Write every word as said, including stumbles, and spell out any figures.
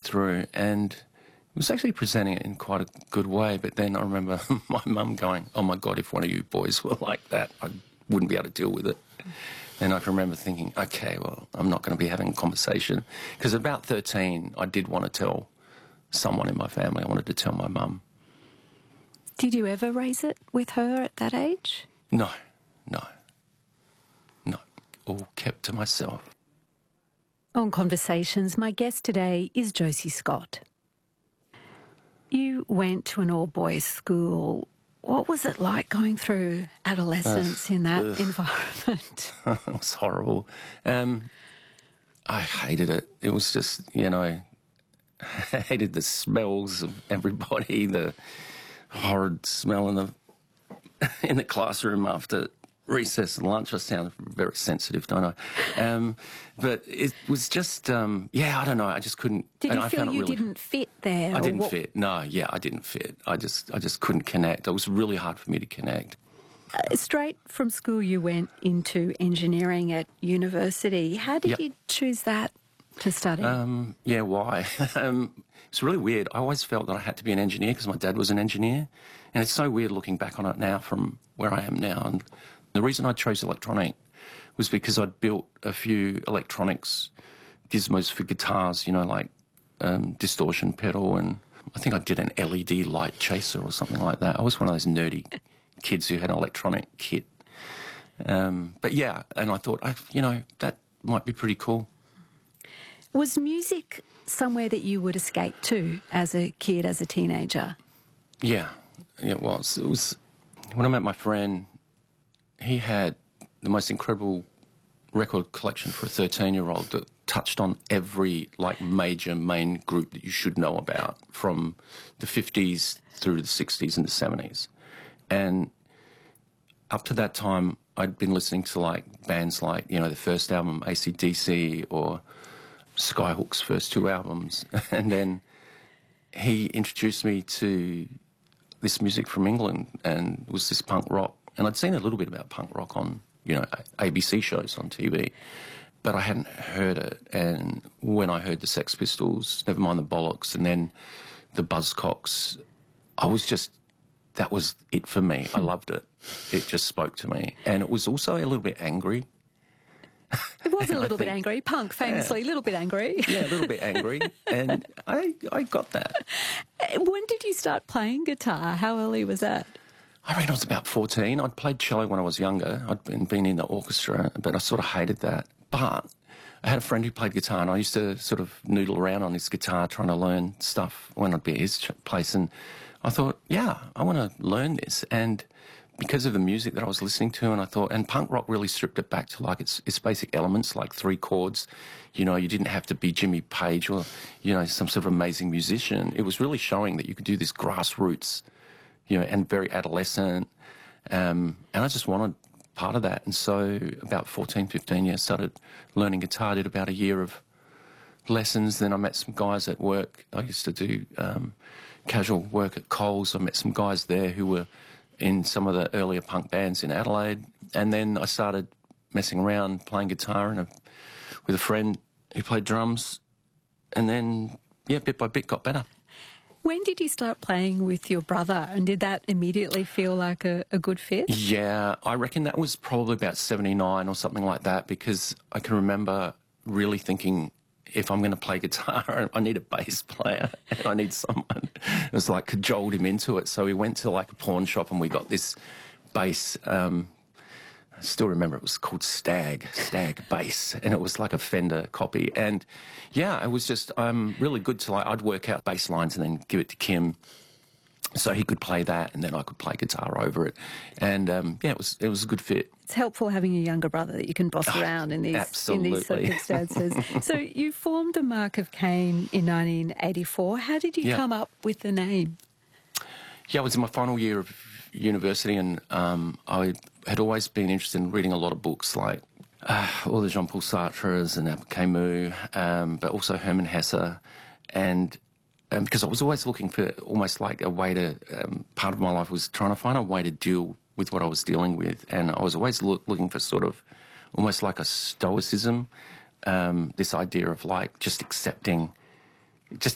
through, and it was actually presenting it in quite a good way. But then I remember my mum going, "Oh my God, if one of you boys were like that, I wouldn't be able to deal with it." And I can remember thinking, okay, well, I'm not going to be having a conversation. Because at about thirteen, I did want to tell someone in my family. I wanted to tell my mum. Did you ever raise it with her at that age? No, no, no. All kept to myself. On Conversations, my guest today is Josie Scott. You went to an all-boys school. What was it like going through adolescence uh, in that ugh. environment? It was horrible. Um, I hated it. It was just, you know, I hated the smells of everybody, the horrid smell in the in the classroom after recess and lunch. I sound very sensitive, don't I? Um, but it was just, um, yeah, I don't know. I just couldn't. Did you I feel found you it really, didn't fit there? I didn't what? fit. No, yeah, I didn't fit. I just, I just couldn't connect. It was really hard for me to connect. Uh, straight from school, you went into engineering at university. How did yep. you choose that to study? Um, yeah, why? um, it's really weird. I always felt that I had to be an engineer because my dad was an engineer, and it's so weird looking back on it now from where I am now. And the reason I chose electronic was because I'd built a few electronics gizmos for guitars, you know, like um, distortion pedal, and I think I did an L E D light chaser or something like that. I was one of those nerdy kids who had an electronic kit. Um, but yeah, and I thought, I, you know, that might be pretty cool. Was music somewhere that you would escape to as a kid, as a teenager? Yeah, yeah, it was. It was when I met my friend. He had the most incredible record collection for a thirteen-year-old that touched on every, like, major main group that you should know about, from the fifties through to the sixties and the seventies. And up to that time, I'd been listening to, like, bands like, you know, the first album, A C D C, or Skyhook's first two albums. And then he introduced me to this music from England, and it was this punk rock. And I'd seen a little bit about punk rock on, you know, A B C shows on T V, but I hadn't heard it. And when I heard the Sex Pistols, never mind the Bollocks, and then the Buzzcocks, I was just, that was it for me. I loved it. It just spoke to me. And it was also a little bit angry. It was a little bit angry. Punk, famously, a yeah. little bit angry. Yeah, a little bit angry. And I, I got that. When did you start playing guitar? How early was that? I reckon I was about fourteen. I'd played cello when I was younger. I'd been, been in the orchestra, but I sort of hated that. But I had a friend who played guitar, and I used to sort of noodle around on his guitar trying to learn stuff when I'd be at his place. And I thought, yeah, I want to learn this. And because of the music that I was listening to, and I thought, and punk rock really stripped it back to, like, its, its basic elements, like three chords. You know, you didn't have to be Jimmy Page or, you know, some sort of amazing musician. It was really showing that you could do this grassroots, you know, and very adolescent. Um, and I just wanted part of that. And so about fourteen, fifteen years, started learning guitar, did about a year of lessons. Then I met some guys at work. I used to do um, casual work at Coles. I met some guys there who were in some of the earlier punk bands in Adelaide. And then I started messing around, playing guitar in a, with a friend who played drums. And then, yeah, bit by bit got better. When did you start playing with your brother, and did that immediately feel like a, a good fit? Yeah, I reckon that was probably about seventy-nine or something like that, because I can remember really thinking, if I'm going to play guitar, I need a bass player and I need someone. It was like cajoled him into it. So we went to like a pawn shop and we got this bass. Um, I still remember it was called Stag, Stag bass, and it was like a Fender copy. And yeah, it was just um, really good to, like, I'd work out bass lines and then give it to Kim so he could play that and then I could play guitar over it. And um, yeah, it was it was a good fit. It's helpful having a younger brother that you can boss Oh, around in these, absolutely. in these circumstances. So you formed the Mark of Cain in nineteen eighty-four. How did you yeah. come up with the name? Yeah, I was in my final year of university, and um, I had always been interested in reading a lot of books, like uh, all the Jean-Paul Sartres and Albert Camus, um, but also Hermann Hesse. And um, because I was always looking for almost like a way to, um, part of my life was trying to find a way to deal with what I was dealing with. And I was always look, looking for sort of almost like a stoicism, um, this idea of like just accepting, just